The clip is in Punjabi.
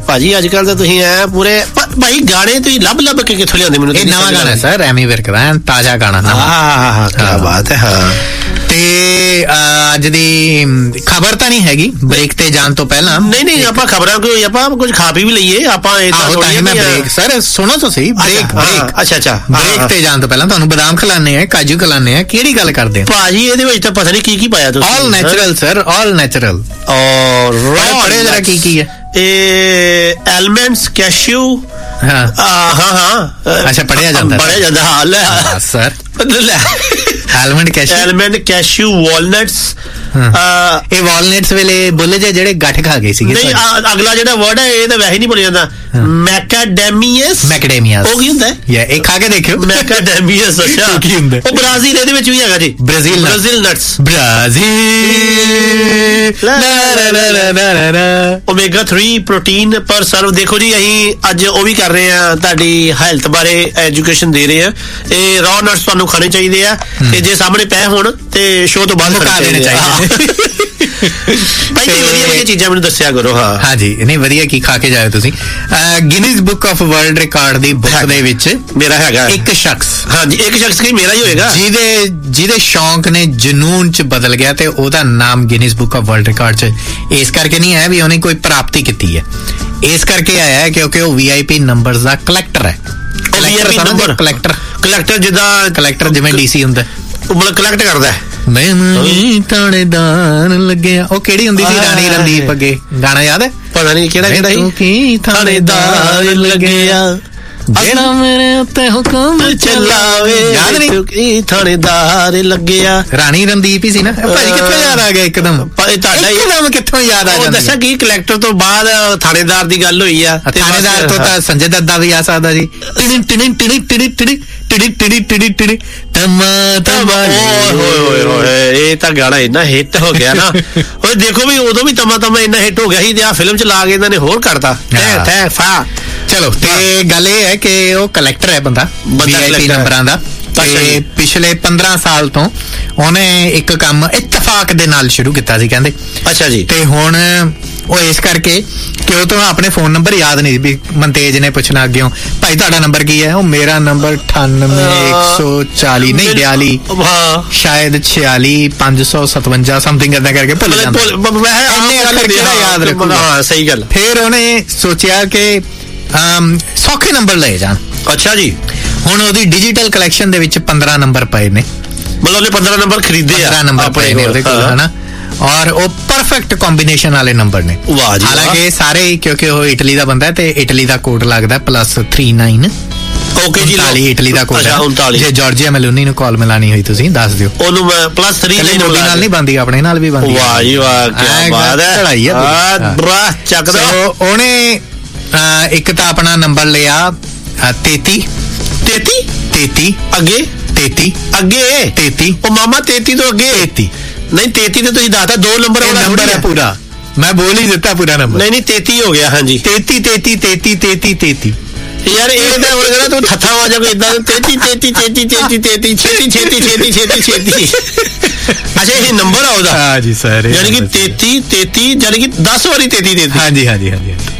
ਭਾਜੀ ਅੱਜ ਕੱਲ ਤਾਂ ਤੁਸੀਂ ਐ ਪੂਰੇ ਭਾਈ ਗਾਣੇ ਤੁਸੀਂ ਲੱਭ ਕੇ ਕਿੱਥੋਂ ਲਿਆਉਂਦੇ ਮੈਨੂੰ? ਇਹ ਨਵਾਂ ਗਾਣਾ ਸਰ, ਐਮੀ ਵਿਰਕ ਦਾ, ਤਾਜ਼ਾ ਗਾਣਾ ਨਵਾਂ। ਹਾਂ ਕੀ ਬਾਤ ਹੈ। ਹਾਂ ਤੇ ਅੱਜ ਦੀ ਖਬਰ ਤਾਂ ਨਹੀਂ ਹੈਗੀ ਬ੍ਰੇਕ ਤੇ ਜਾਣ ਤੋਂ ਪਹਿਲਾਂ। ਨਹੀਂ ਆਪਾਂ ਖਬਰਾਂ ਕੋਈ ਆਪਾਂ ਕੁਝ ਖਾ ਪੀ ਵੀ ਲਈਏ ਆਪਾਂ। ਮੈਂ ਬ੍ਰੇਕ ਸਰ ਸੁਣੋ ਤਾਂ ਸਹੀ, ਬ੍ਰੇਕ ਅੱਛਾ ਬ੍ਰੇਕ ਤੇ ਜਾਣ ਤੋਂ ਪਹਿਲਾਂ ਤੁਹਾਨੂੰ ਬਦਾਮ ਖਿਲਾਣੇ ਆ, ਕਾਜੂ ਖਿਲਾਣੇ ਆ, ਕਿਹੜੀ ਗੱਲ ਕਰਦੇ ਆ ਭਾਜੀ? ਇਹਦੇ ਵਿੱਚ ਤਾਂ ਪਤਾ ਨਹੀਂ ਕੀ ਪਾਇਆ ਤੁਸੀਂ। ਆਲ ਨੈਚੁਰਲ ਸਰ, ਆਲ ਨੈਚੁਰਲ। ਔਰ ਪੜੇ ਜਰਾ ਕੀ ਹੈ ਇਹ? ਐਲਮੰਡਸ, ਕੈਸ਼ੂ। ਹਾਂ ਅੱਛਾ ਪੜਿਆ ਜਾਂਦਾ ਹਾਂ ਲੈ ਸਰ, ਐਲਮੰਡ ਕੈਸ਼ੂ, ਵਾਲਨਟਸ। ਇਹ ਵਾਲਨਟਸ ਵੇਲੇ ਬੋਲੇ ਜਿਹੜੇ ਗੱਠ ਖਾ ਗਏ ਸੀਗੇ। ਨਹੀਂ ਅਗਲਾ ਜਿਹੜਾ ਵਰਡ ਹੈ ਇਹ ਤਾਂ ਵੈਸੇ ਨਹੀਂ ਬੋਲਿਆ ਜਾਂਦਾ। ਮੈਕੈਡੈਮੀਅਸ ਉਹ ਕੀ ਹੁੰਦਾ? ਇਹ ਖਾ ਕੇ ਦੇਖਿਓ, ਮੈਕੈਡੈਮੀਅਸ। ਅੱਛਾ ਕੀ ਹੁੰਦਾ? ਉਹ ਬ੍ਰਾਜ਼ੀਲ ਇਹਦੇ ਵਿੱਚ ਵੀ ਹੈਗਾ ਜੀ, ਬ੍ਰਾਜ਼ੀਲ ਨਟਸ। ਓਮੇਗਾ 3 ਪ੍ਰੋਟੀਨ ਪਰ ਸਰਵ। ਦੇਖੋ ਜੀ ਅਸੀਂ ਅੱਜ ਉਹ ਵੀ ਕਰ ਰਹੇ ਆ, ਤੁਹਾਡੀ ਹੈਲਥ ਬਾਰੇ ਐਜੂਕੇਸ਼ਨ ਦੇ ਰਹੇ ਆ। ਇਹ ਰॉ ਨਟਸ ਤੁਹਾਨੂੰ ਖਾਣੇ ਚਾਹੀਦੇ ਆ ਤੇ ਜੇ ਸਾਹਮਣੇ ਪਏ ਹੋਣ ਤੇ ਸ਼ੋਅ ਤੋਂ ਬਾਅਦ ਖਾ ਲੈਣੇ ਚਾਹੀਦੇ। ਵਧੀਆ ਚੀਜ਼ਾਂ ਮੈਨੂੰ ਦੱਸਿਆ ਕਰੋ। ਹਾਂ ਜੀ, ਨਹੀਂ ਵਧੀਆ ਕੀ ਖਾ ਕੇ ਜਾਇਓ ਤੁਸੀਂ। Guinness book of world record the book ਦੇ ਵਿੱਚ ਮੇਰਾ ਹੈਗਾ ਇੱਕ ਸ਼ਖਸ। ਹਾਂਜੀ ਇੱਕ ਸ਼ਖਸ ਕੀ ਮੇਰਾ ਹੀ ਹੋਏਗਾ, ਜਿਹਦੇ ਸ਼ੌਂਕ ਨੇ ਜਨੂਨ ਚ ਬਦਲ ਗਿਆ ਤੇ ਉਹਦਾ ਨਾਮ Guinness book of world record ਚ ਇਸ ਕਰਕੇ ਨਹੀਂ ਆਇਆ ਵੀ ਉਹਨੇ ਕੋਈ ਪ੍ਰਾਪਤੀ ਕੀਤੀ ਹੈ, ਇਸ ਕਰਕੇ ਆਇਆ ਹੈ ਕਿਉਂਕਿ ਉਹ VIP ਨੰਬਰਸ ਦਾ ਕਲੈਕਟਰ ਹੈ। ਕਲੈਕਟਰ ਜਿਵੇਂ DC ਹੁੰਦਾ, ਉਹ ਮਤਲਬ ਕਲੈਕਟ ਕਰਦਾ। ਮੈਂ ਥਾਣੇਦਾਰ ਲੱਗਿਆ, ਉਹ ਕਿਹੜੀ ਹੁੰਦੀ ਸੀ? ਰਾਣੀ ਰਣਦੀਪ ਅੱਗੇ ਗਾਣਾ ਯਾਦ ਹੈ? ਪਤਾ ਨਹੀਂ ਕਿਹੜਾ ਸੀ। ਥਾਣੇਦਾਰ ਲੱਗਿਆ ਜਿਹੜਾ ਮੇਰੇ ਉੱਤੇ ਹੁਕਮ ਚਲਾਵੇ, ਯਾਦ ਨਹੀਂ? ਥਾਣੇਦਾਰ ਲੱਗਿਆ, ਰਾਣੀ ਰਣਦੀਪ ਹੀ ਸੀ ਨਾ। ਭਾਜੀ ਕਿੱਥੋਂ ਯਾਦ ਆ ਗਿਆ ਇੱਕਦਮ? ਤੁਹਾਡਾ ਕਿੱਥੋਂ ਯਾਦ ਆ ਜਾਂਦਾ? ਦੱਸਿਆ ਕੀ ਕਲੈਕਟਰ ਤੋਂ ਬਾਅਦ ਥਾਣੇਦਾਰ ਦੀ ਗੱਲ ਹੋਈ ਆ। ਥਾਣੇਦਾਰ ਤੋਂ ਤਾਂ ਸੰਜੇ ਦੱਤ ਵੀ ਆ ਸਕਦਾ ਜੀ। ਇਹ ਤਾਂ ਗਾਣਾ ਇੰਨਾ ਹਿੱਟ ਹੋ ਗਿਆ ਨਾ। ਉਹ ਦੇਖੋ ਵੀ ਉਦੋਂ ਵੀ ਤਮਾ ਇੰਨਾ ਹਿੱਟ ਹੋ ਗਿਆ ਸੀ ਤੇ ਆ ਫਿਲਮ ਚ ਲਾ ਕੇ ਇਹਨਾਂ ਨੇ ਹੋਰ ਕਰਤਾ। ਚਲੋ ਤੇ ਗੱਲ ਇਹ ਹੈ ਕਿ ਉਹ ਕਲੈਕਟਰ ਹੈ ਬੰਦਾ VIP ਨੰਬਰਾਂ ਦਾ। ਤੇ ਪਿਛਲੇ 15 ਸਾਲ ਤੋਂ ਉਹਨੇ ਇੱਕ ਕੰਮ ਇਤਫਾਕ ਦੇ ਨਾਲ ਸ਼ੁਰੂ ਕੀਤਾ ਸੀ ਕਹਿੰਦੇ। ਅੱਛਾ ਜੀ। ਤੇ ਹੁਣ ਉਹ ਇਸ ਕਰਕੇ ਕਿ ਉਹ ਤੋਂ ਆਪਣੇ ਫੋਨ ਨੰਬਰ ਯਾਦ ਨਹੀਂ ਵੀ ਮਨਤੇਜ ਨੇ ਪੁੱਛਣਾ ਅੱਗਿਓਂ ਭਾਈ ਤੁਹਾਡਾ ਨੰਬਰ ਕੀ ਹੈ? ਉਹ ਮੇਰਾ ਨੰਬਰ 98140 ਨਹੀਂ 42 ਸ਼ਾਇਦ 46 557 ਸਮਥਿੰਗ ਏਦਾਂ ਕਰਕੇ ਭੁੱਲ ਜਾਂਦਾ। ਯਾਦ ਰੱਖੂਗਾ। ਸਹੀ ਗੱਲ। ਫਿਰ ਉਹਨੇ ਸੋਚਿਆ ਕਿ ਸੌਖੇ ਨੰਬਰ ਲਏ ਜਾਣ। ਅੱਛਾ ਜੀ। ਹੁਣ ਉਹਦੀ ਡਿਜੀਟਲ ਕਲੈਕਸ਼ਨ ਦੇ ਵਿੱਚ 15 ਨੰਬਰ ਪਏ ਨੇ। ਮਤਲਬ ਉਹਨੇ 15 ਨੰਬਰ ਖਰੀਦੇ ਆ। 15 ਨੰਬਰ ਪਏ ਨੇ ਉਹਦੇ ਕੋਲ ਹਨਾ, ਔਰ ਉਹ ਪਰਫੈਕਟ ਕੰਬੀਨੇਸ਼ਨ ਵਾਲੇ ਨੰਬਰ ਨੇ। ਹਾਲਾਂਕਿ ਸਾਰੇ ਕਿਉਂਕਿ ਉਹ ਇਟਲੀ ਦਾ ਬੰਦਾ ਤੇ ਇਟਲੀ ਦਾ ਕੋਡ ਲੱਗਦਾ +39। ਓਕੇ ਜੀ। ਇਟਲੀ ਦਾ ਕੋਡ ਹੈ। ਜੇ ਜਾਰਜੀਆ ਮੈਲੋਨੀ ਨੂੰ ਕਾਲ ਮਿਲਾਣੀ ਹੋਈ ਤੁਸੀਂ ਦੱਸ ਦਿਓ। ਉਹਨੂੰ ਮੈਂ +3 ਨਾਲ ਨਹੀਂ ਬੰਦੀ, ਆਪਣੇ ਨਾਲ ਵੀ ਬੰਦੀ। ਵਾਹ ਜੀ ਵਾਹ, ਕੀ ਬਾਤ ਹੈ। ਚੜਾਈ ਹੈ ਬਰਾ ਚੱਕਦਾ। ਉਹਨੇ ਇੱਕ ਤਾਂ ਆਪਣਾ ਨੰਬਰ ਲਿਆ 33 ਅੱਗੇ 33 ਉਹ ਮਾਮਾ 33 ਤੋਂ ਅੱਗੇ 33 ਨਹੀਂ 33 ਤੇ ਤੁਸੀਂ ਦੱਸਦਾ 2 ਨੰਬਰ ਵਾਲਾ ਨੰਬਰ ਹੈ ਪੂਰਾ। ਮੈਂ ਬੋਲ ਹੀ ਦਿੱਤਾ ਪੂਰਾ ਨੰਬਰ। ਨਹੀਂ 33 ਹੋ ਗਿਆ। ਹਾਂਜੀ 33 ਯਾਰ ਇਹ ਤਾਂ ਹੁਣ ਕਹਿੰਦਾ ਤੂੰ ਠੱਠਾ ਆ ਜਾ ਕੋਈ ਇਦਾਂ 33 ਛੇਤੀ। ਅੱਛਾ ਇਹ ਨੰਬਰ ਆ ਉਹਦਾ? ਹਾਂ ਜੀ ਸਰ, ਯਾਨੀ ਕਿ 33 ਯਾਨੀ ਕਿ 10 ਵਾਰੀ 33। ਹਾਂਜੀ